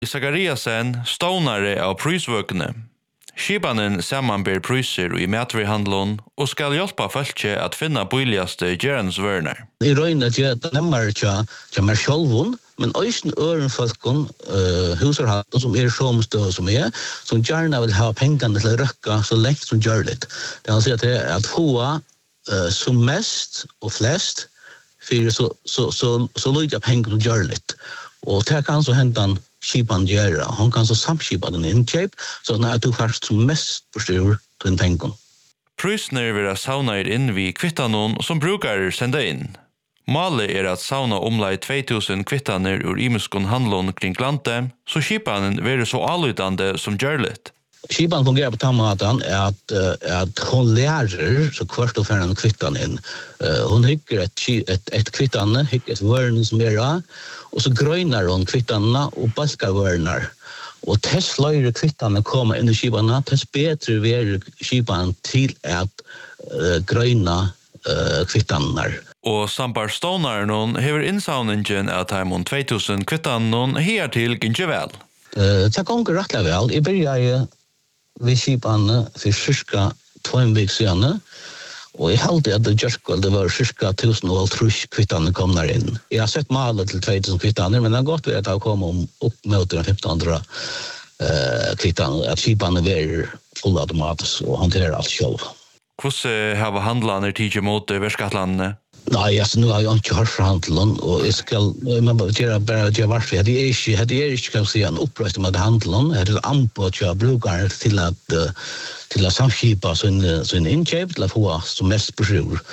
Zachariasen, stonare av prysvøkene. Skipanen sammanber priser i matvarehandlon og skal hjelpa folk at finna billigaste gerensvörner. I røyne til at nemmer til meg sjølvun, men øysen øren folkene, husarhatten som somstøy som som gjerne vil ha pengene til å røkka så lengt som gjør det. Det vil si at hoa som mest og flest, for så lyder pengene som gjør det. Og det kan så hente skipan gjøre. Han kan så samskipa den innkjøp, så når du først som mest forstår den pengen. Prysene vil sauna inn vid kvittanon som brukar senda inn. Målet at sauna omlai 2000 kvittaner ur imuskon handlon kring landet, så skipanen vil så allutande som gjørligt. Skipan fungerar på tammaten att hon lärer så kvart och färran kvittan in. Hon hycker ett kvittanne, hycker ett vörn som och så grönar hon kvittanna och baskar vörnar. Och tess löjre kvittanne kommer in i skipanna, tess bättre ver skipan till att gröna kvittannar. Og sambar stonaren hever innsavningen at heimon 2000 kvittannon her til gynnsje vel. Det går rettelig vel. I börjar vi skipanne for cirka 2 veker siden, og jeg halte at det var cirka 1000 kvittanne kom der inn. Jeg har sett malet til 2000 kvittanne, men det har gått ved at det kom opp mot 1500 kvittanne, at skipanne var fullautomatisk og håndterer alt selv. Hvordan har handlene tidlig mot verskatlandene? Nei, altså, nu har jeg ikke hørt fra handelen, og jeg skal, man bare gjøre varför. Det er ikke, kan jeg si, en opprøst med handelen, det er anbud til brukere til at samskipa sin innkjøp, til at få som mest bruk.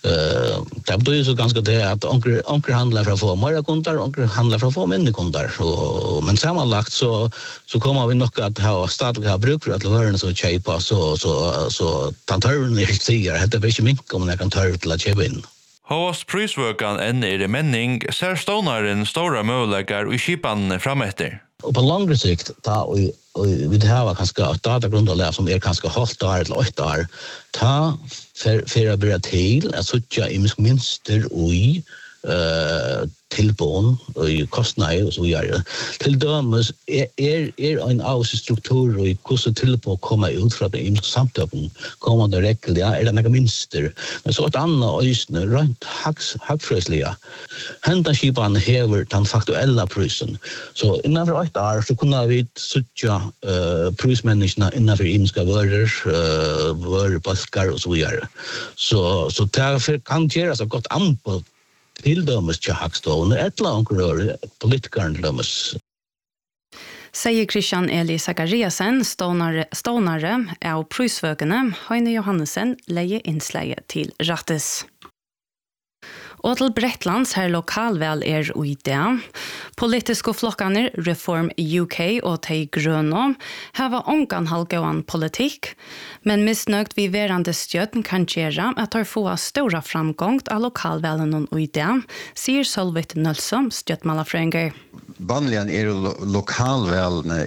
Det betyder så ganske det at onker handler fra få mer kunder, onker handler fra få mindre kunder. Men sammenlagt så kommer vi nok at stadig ha bruk for at hørene som kjøper, så tantørene sier, det er ikke mink om jeg kan tørre til å kjøpe inn. Hås prysvøkan enn i menning ser stonaren stora möjligheter i skipan frametter. Og på langere sikt, da vi har kanskje et datagrundelag som kanskje halvt år eller 8 år, ta for å bli til at suttja minster og tilbån og kostnader og så videre. Til dømes en avstruktur og hvordan tilbå kommer ut fra det samtøpen, kommer det rekkelig, det noe minster. Men så et annet øysene, rent hagfrøslige. Hendanskipene hever den faktuelle prisen. Så innenfor 8 år så kunne vi suttja prismenneskene innenfor imenska vører, balkar og så videre. Så det kan gjøres et godt anbud til dømes til hagstående, et eller annet politikeren til dømes. Sier Christian Eli Zachariasen, stonare av prysvøkene, Heine Johannesen leier innsleie til Rattes. Og til Bretlands her lokalvel i det. Politiske flokkene Reform UK og de grønne har ångan halvgående politikk, men misnøgt vi verande støtten kan gjøre at de får stora framgång av lokalvelen i det, sier Solveig Nølsom, støttmalafrønger. Vanligen lokalvelene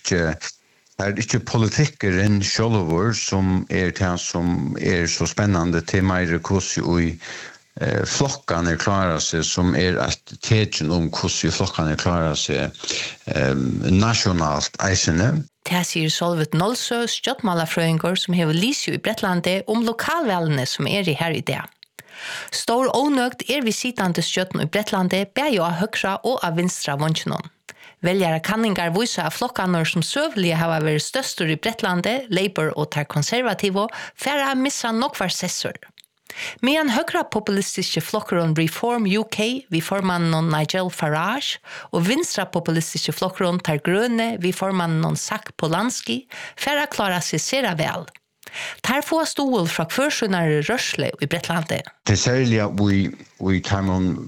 ikke politikkeren sjølver som det som så spennende til mer hvordan flockarna klarar sig som att tecken om hur flockarna klarar sig nationellt eisene. Det sier Solveig Nølsø, støttmalafrøyngur som hever lyst i Bretlandet om lokalvelene som i her i det. Stor ånøgt vi sittande støtten i Bretlandet, bæg av høyre og av vinstra vondkjennom. Veljare kanningar viser at flokkaner som søvlige har vært største i Bretlandet, Labour og tar konservativo, færre missa nokvar sessor. Medan högra populistiska flockron Reform UK vi formannen Nigel Farage och vinstra populistiska flockron tar gröne vi formannen Zach Polanski för att klara sig sera väl. Tar få stol fra försynare rörsle i Bretlandet. Det särliga vi kan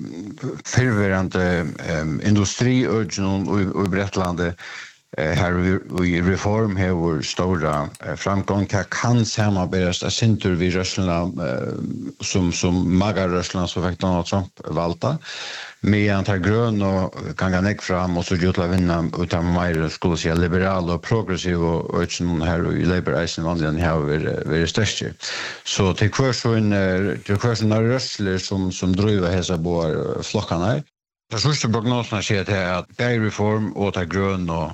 förvärande industriögon i Bretlandet här i Reform har vår stora framgång kan samarbetas av sintur vid rörslarna som magarrörslarna som fick Donald Trump valta med antal grön och kan gå ner fram och så jutla vinna utan mer skulle säga liberal och progressiv och öchen här i Labour Eisen vanligen har varit störst. Så till kvar så en rörsler som driver hesa båda flockarna. Det største prognosen sier til at Bergreform og til grøn